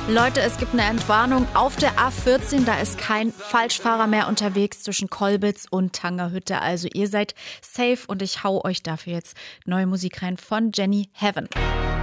Leute, es gibt eine Entwarnung auf der A14. Da ist kein Falschfahrer mehr unterwegs zwischen Kolbitz und Tangerhütte. Also ihr seid safe und ich hau euch dafür jetzt neue Musik rein von Jenny Heaven.